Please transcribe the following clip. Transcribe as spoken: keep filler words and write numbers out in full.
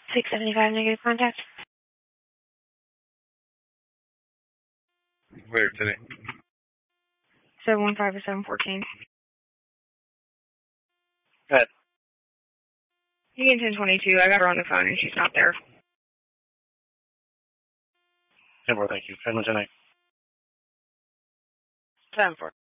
six seventy-five negative contact. Where today? seven one five or seven fourteen. Go ahead. You get ten twenty-two. I got her on the phone and she's not there. ten four, thank you. ten one, ten eight. seven four.